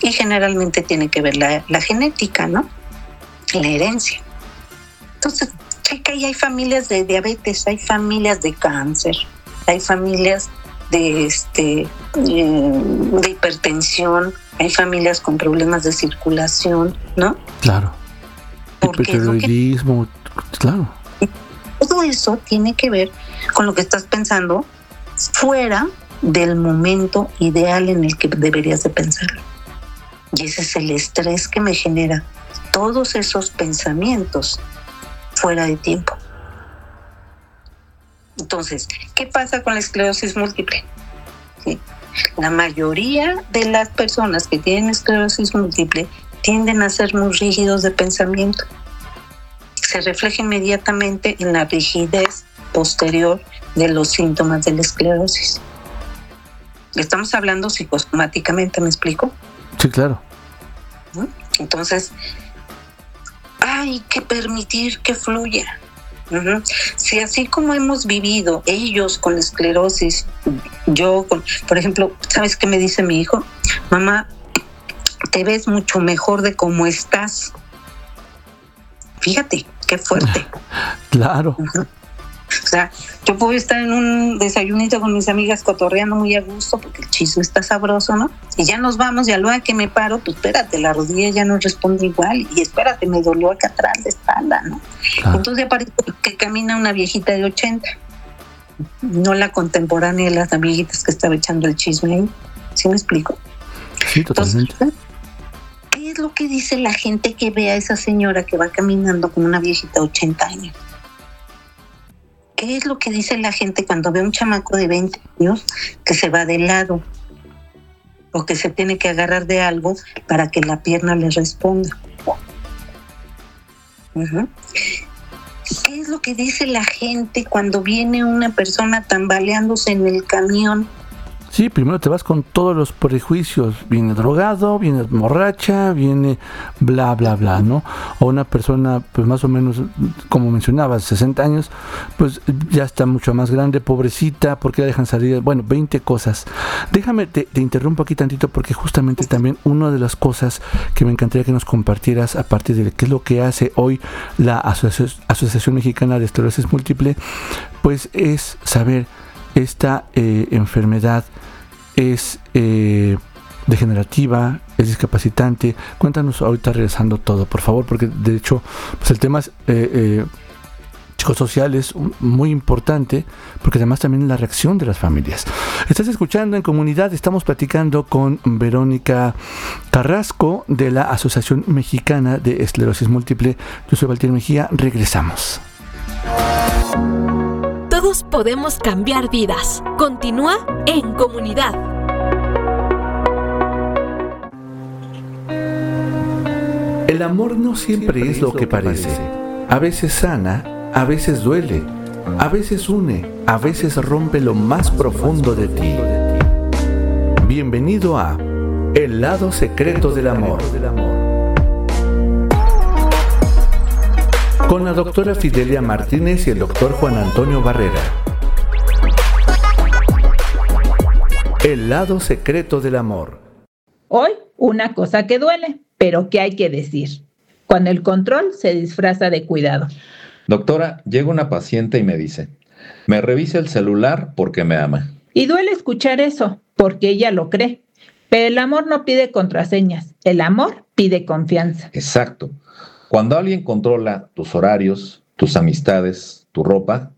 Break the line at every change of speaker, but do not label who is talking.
y generalmente tiene que ver la genética, ¿no? La herencia. Entonces, checa, y hay familias de diabetes, hay familias de cáncer, hay familias de hipertensión, hay familias con problemas de circulación, ¿no?
Claro. Hipertiroidismo, claro.
Todo eso tiene que ver con lo que estás pensando fuera del momento ideal en el que deberías de pensarlo. Y ese es el estrés que me genera todos esos pensamientos fuera de tiempo. Entonces, ¿qué pasa con la esclerosis múltiple? ¿Sí? La mayoría de las personas que tienen esclerosis múltiple tienden a ser muy rígidos de pensamiento. Se refleja inmediatamente en la rigidez posterior de los síntomas de la esclerosis. Estamos hablando psicosomáticamente, ¿me explico?
Sí, claro.
Entonces, hay que permitir que fluya. Uh-huh. Si así como hemos vivido ellos con esclerosis, yo con, por ejemplo, ¿sabes qué me dice mi hijo? Mamá, te ves mucho mejor de cómo estás. Fíjate, qué fuerte.
Claro.
Uh-huh. O sea, yo puedo estar en un desayunito con mis amigas cotorreando muy a gusto porque el chisme está sabroso, ¿no? Y ya nos vamos, y a lo que me paro, pues espérate, la rodilla ya no responde igual, y espérate, me dolió acá atrás la espalda, ¿no? Claro. Entonces ya parece que camina una viejita de 80, no la contemporánea de las amiguitas que estaba echando el chisme ahí. ¿Sí me explico?
Sí, totalmente.
Entonces, ¿qué es lo que dice la gente que ve a esa señora que va caminando como una viejita de 80 años? ¿Qué es lo que dice la gente cuando ve a un chamaco de 20 años que se va de lado o que se tiene que agarrar de algo para que la pierna le responda? Uh-huh. ¿Qué es lo que dice la gente cuando viene una persona tambaleándose en el camión?
Sí, primero te vas con todos los prejuicios. Viene drogado, viene borracha, viene bla, bla, bla, ¿no? O una persona, pues más o menos, como mencionabas, 60 años, pues ya está mucho más grande, pobrecita, ¿por qué la dejan salir? Bueno, 20 cosas. Déjame, te interrumpo aquí tantito porque justamente también una de las cosas que me encantaría que nos compartieras a partir de qué es lo que hace hoy la Asociación Mexicana de Esclerosis Múltiple, pues es saber esta enfermedad es degenerativa, es discapacitante. Cuéntanos ahorita regresando todo, por favor, porque de hecho pues el tema psicosocial es muy importante, porque además también la reacción de las familias. Estás escuchando En Comunidad, estamos platicando con Verónica Carrasco de la Asociación Mexicana de Esclerosis Múltiple. Yo soy Valtier Mejía, regresamos.
Todos podemos cambiar vidas. Continúa En Comunidad.
El amor no siempre es lo que parece. A veces sana, a veces duele, a veces une, a veces rompe lo más profundo de ti. Bienvenido a El lado secreto del amor. Con la doctora Fidelia Martínez y el doctor Juan Antonio Barrera. El lado secreto del amor.
Hoy, una cosa que duele, pero que hay que decir. Cuando el control se disfraza de cuidado.
Doctora, llega una paciente y me dice, me revisa el celular porque me ama.
Y duele escuchar eso, porque ella lo cree. Pero el amor no pide contraseñas, el amor pide confianza.
Exacto. Cuando alguien controla tus horarios, tus amistades, tu ropa,